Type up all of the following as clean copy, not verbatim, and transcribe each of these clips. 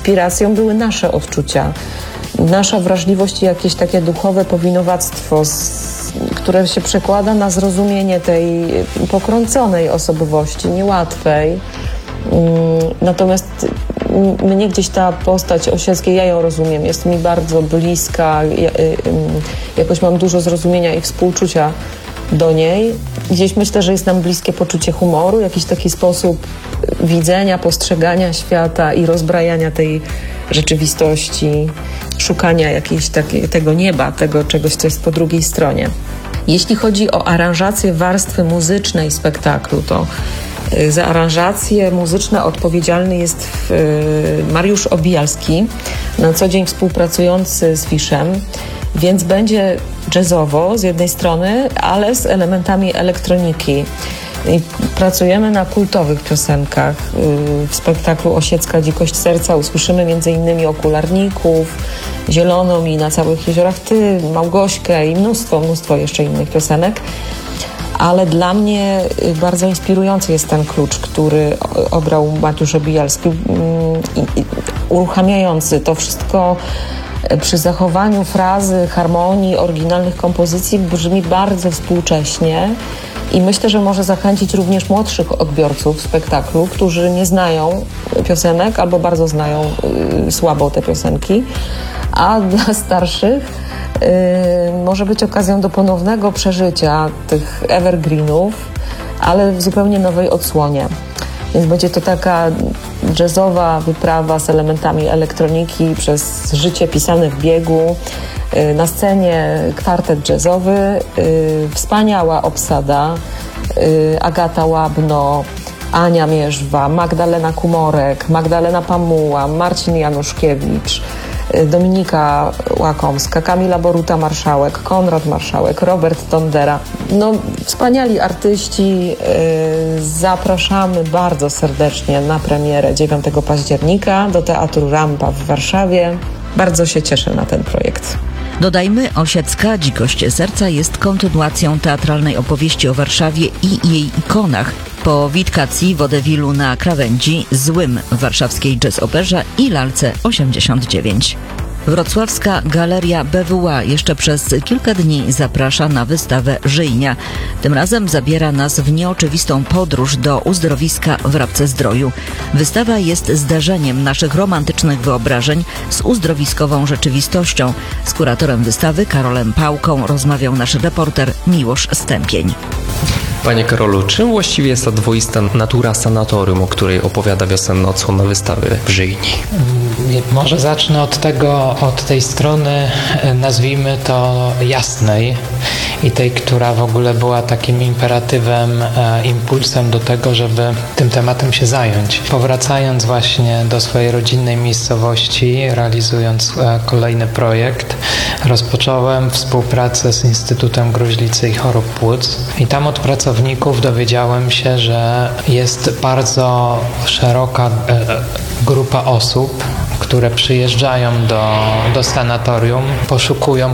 inspiracją były nasze odczucia, nasza wrażliwość i jakieś takie duchowe powinowactwo, które się przekłada na zrozumienie tej pokrąconej osobowości, niełatwej. Natomiast mnie gdzieś ta postać Osieckiej, ja ją rozumiem, jest mi bardzo bliska, jakoś mam dużo zrozumienia i współczucia do niej. Gdzieś myślę, że jest nam bliskie poczucie humoru, jakiś taki sposób widzenia, postrzegania świata i rozbrajania tej rzeczywistości, szukania jakiegoś tego nieba, tego czegoś, co jest po drugiej stronie. Jeśli chodzi o aranżację warstwy muzycznej spektaklu, to za aranżacje muzyczne odpowiedzialny jest Mariusz Obijalski, na co dzień współpracujący z Fiszem, więc będzie jazzowo z jednej strony, ale z elementami elektroniki. I pracujemy na kultowych piosenkach. W spektaklu Osiecka Dzikość Serca usłyszymy m.in. Okularników, Zieloną i Na całych jeziorach Ty, Małgośkę i mnóstwo jeszcze innych piosenek. Ale dla mnie bardzo inspirujący jest ten klucz, który obrał Mariusz Obijalski, uruchamiający to wszystko przy zachowaniu frazy, harmonii, oryginalnych kompozycji, brzmi bardzo współcześnie i myślę, że może zachęcić również młodszych odbiorców spektaklu, którzy nie znają piosenek albo bardzo znają słabo te piosenki, a dla starszych może być okazją do ponownego przeżycia tych evergreenów, ale w zupełnie nowej odsłonie. Więc będzie to taka jazzowa wyprawa z elementami elektroniki przez życie pisane w biegu. Na scenie kwartet jazzowy, wspaniała obsada, Agata Łabno, Ania Mierzwa, Magdalena Kumorek, Magdalena Pamuła, Marcin Januszkiewicz, Dominika Łakomska, Kamila Boruta-Marszałek, Konrad Marszałek, Robert Tondera. No, wspaniali artyści. Zapraszamy bardzo serdecznie na premierę 9 października do Teatru Rampa w Warszawie. Bardzo się cieszę na ten projekt. Dodajmy, Osiecka Dzikość Serca jest kontynuacją teatralnej opowieści o Warszawie i jej ikonach. Po Witkacji, Wodewilu na Krawędzi, Złym w warszawskiej jazz operze i Lalce 89. Wrocławska Galeria BWA jeszcze przez kilka dni zaprasza na wystawę Żyjnia. Tym razem zabiera nas w nieoczywistą podróż do uzdrowiska w Rabce-Zdroju. Wystawa jest zderzeniem naszych romantycznych wyobrażeń z uzdrowiskową rzeczywistością. Z kuratorem wystawy Karolem Pałką rozmawiał nasz reporter Miłosz Stępień. Panie Karolu, czym właściwie jest ta dwoista natura sanatorium, o której opowiada wiosenna odsłona wystawy w Żyjni? Może zacznę od tej strony, nazwijmy to jasnej i tej, która w ogóle była takim imperatywem, impulsem do tego, żeby tym tematem się zająć. Powracając właśnie do swojej rodzinnej miejscowości, realizując kolejny projekt, rozpocząłem współpracę z Instytutem Gruźlicy i Chorób Płuc i tam od pracowników dowiedziałem się, że jest bardzo szeroka grupa osób, które przyjeżdżają do sanatorium, poszukują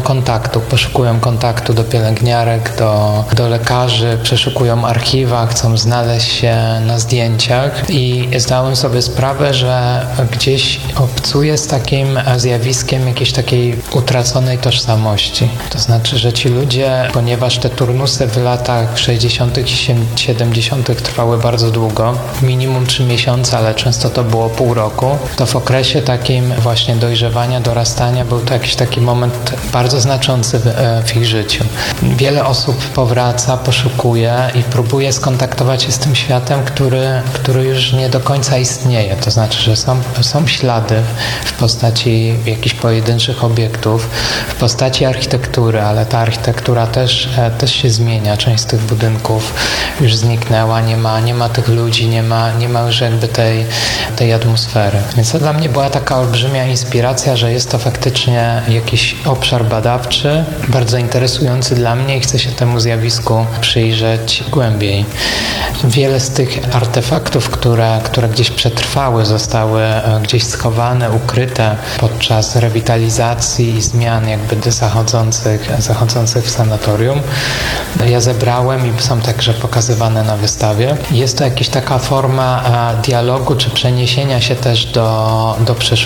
kontaktu do pielęgniarek, do lekarzy, przeszukują archiwa, chcą znaleźć się na zdjęciach i zdałem sobie sprawę, że gdzieś obcuję z takim zjawiskiem jakiejś takiej utraconej tożsamości. To znaczy, że ci ludzie, ponieważ te turnusy w latach 60. i 70. trwały bardzo długo, minimum 3 miesiące, ale często to było pół roku, to w okresie takim właśnie dojrzewania, dorastania był to jakiś taki moment bardzo znaczący w ich życiu. Wiele osób powraca, poszukuje i próbuje skontaktować się z tym światem, który już nie do końca istnieje. To znaczy, że są ślady w postaci jakichś pojedynczych obiektów, w postaci architektury, ale ta architektura też się zmienia. Część z tych budynków już zniknęła, nie ma tych ludzi, nie ma już jakby tej atmosfery. Więc to dla mnie była taka olbrzymia inspiracja, że jest to faktycznie jakiś obszar badawczy, bardzo interesujący dla mnie i chcę się temu zjawisku przyjrzeć głębiej. Wiele z tych artefaktów, które gdzieś przetrwały, zostały gdzieś schowane, ukryte podczas rewitalizacji i zmian jakby zachodzących w sanatorium. Ja zebrałem i są także pokazywane na wystawie. Jest to jakaś taka forma dialogu czy przeniesienia się też do przeszłości.